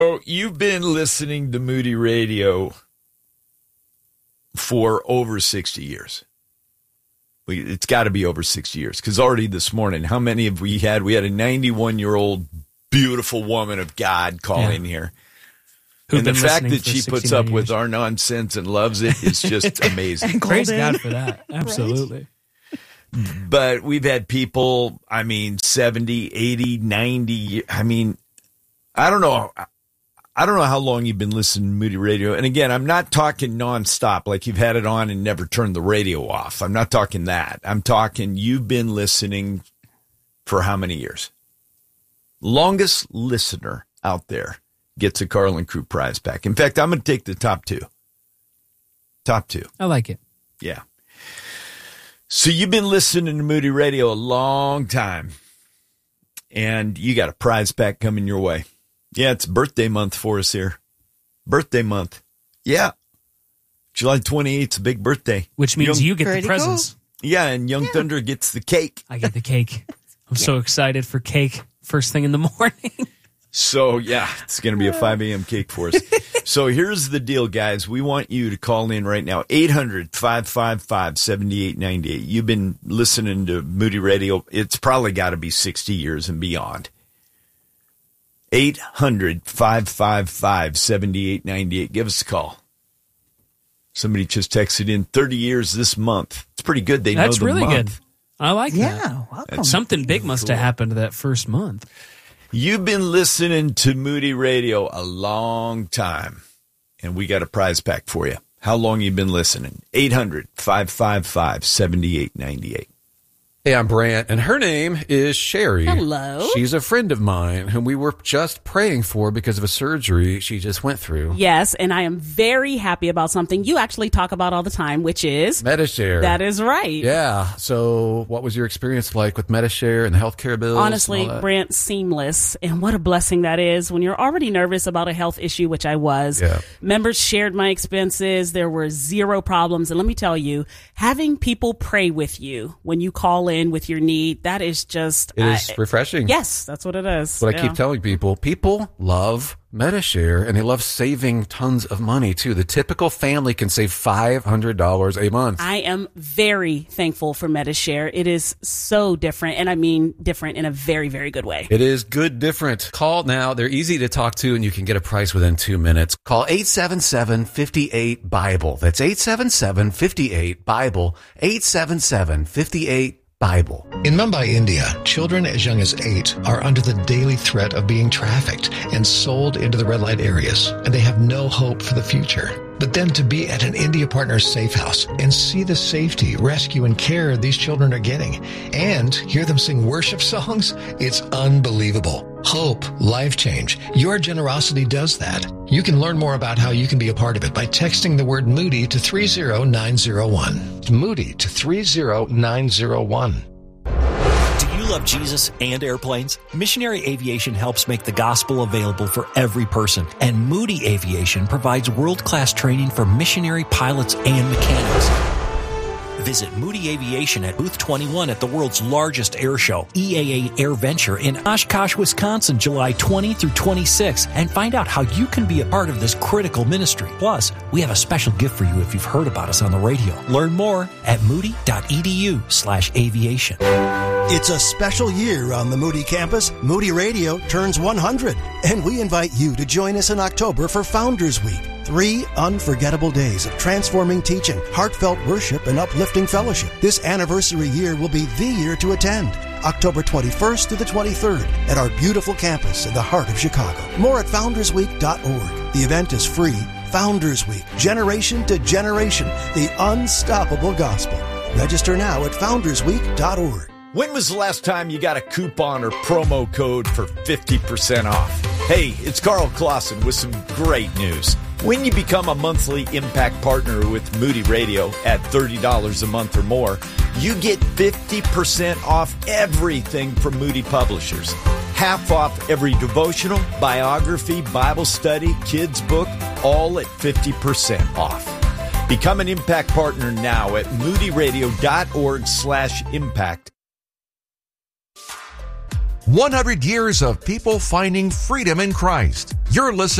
Oh, you've been listening to Moody Radio for over 60 years. It's got to be over 60 years, because already this morning, how many have we had? We had a 91-year-old beautiful woman of God call in here. And the fact that she puts up with our nonsense and loves it is just amazing. Praise God for that. Absolutely. Right? But we've had people, 70, 80, 90. I don't know how long you've been listening to Moody Radio. And again, I'm not talking nonstop, like you've had it on and never turned the radio off. I'm not talking that. I'm talking you've been listening for how many years? Longest listener out there gets a Carlin Crew prize pack. In fact, I'm going to take the top two. Top two. I like it. Yeah. So you've been listening to Moody Radio a long time, and you got a prize pack coming your way. Yeah, it's birthday month for us here. Birthday month. Yeah. July 28th is a big birthday. Which means you get the presents. Cool. Yeah, and Young Thunder gets the cake. I get the cake. I'm so excited for cake first thing in the morning. So, yeah, it's going to be a 5 a.m. cake for us. So here's the deal, guys. We want you to call in right now. 800-555-7898. You've been listening to Moody Radio. It's probably got to be 60 years and beyond. 800-555-7898. Give us a call. Somebody just texted in 30 years this month. It's pretty good. They know the month. That's really good. I like that. Yeah, welcome. Something big must have happened that first month. You've been listening to Moody Radio a long time, and we got a prize pack for you. How long you been listening? 800-555-7898. Hey, I'm Brant, and her name is Sherry. Hello. She's a friend of mine whom we were just praying for because of a surgery she just went through. Yes, and I am very happy about something you actually talk about all the time, which is Medi-Share. That is right. Yeah. So what was your experience like with Medi-Share and the healthcare bills? Honestly, Brant, seamless. And what a blessing that is when you're already nervous about a health issue, which I was. Yeah. Members shared my expenses. There were zero problems. And let me tell you, having people pray with you when you call in with your need, that is just... It is refreshing. Yes, that's what it is. What I keep telling people. People love Medi-Share, and they love saving tons of money, too. The typical family can save $500 a month. I am very thankful for Medi-Share. It is so different, and I mean different in a very, very good way. It is good different. Call now. They're easy to talk to, and you can get a price within 2 minutes. Call 877-58-BIBLE. That's 877-58-BIBLE. 877-58-BIBLE. In Mumbai, India, children as young as 8 are under the daily threat of being trafficked and sold into the red light areas, and they have no hope for the future. But then to be at an India Partners safe house and see the safety, rescue, and care these children are getting, and hear them sing worship songs, it's unbelievable. Hope, life change. Your generosity does that. You can learn more about how you can be a part of it by texting the word Moody to 30901. Moody to 30901. Love Jesus and airplanes? Missionary Aviation helps make the gospel available for every person, and Moody Aviation provides world-class training for missionary pilots and mechanics. Visit Moody Aviation at Booth 21 at the world's largest air show, EAA Air Venture in Oshkosh, Wisconsin, July 20 through 26, and find out how you can be a part of this critical ministry. Plus, we have a special gift for you if you've heard about us on the radio. Learn more at moody.edu/aviation. It's a special year on the Moody campus. Moody Radio turns 100, and we invite you to join us in October for Founders Week. 3 unforgettable days of transforming teaching, heartfelt worship, and uplifting fellowship. This anniversary year will be the year to attend. October 21st to the 23rd at our beautiful campus in the heart of Chicago. More at foundersweek.org. The event is free. Founders Week, generation to generation, the unstoppable gospel. Register now at foundersweek.org. When was the last time you got a coupon or promo code for 50% off? Hey, it's Carl Clausen with some great news. When you become a monthly Impact partner with Moody Radio at $30 a month or more, you get 50% off everything from Moody Publishers. Half off every devotional, biography, Bible study, kids book, all at 50% off. Become an Impact partner now at moodyradio.org/impact. 100 years of people finding freedom in Christ. You're listening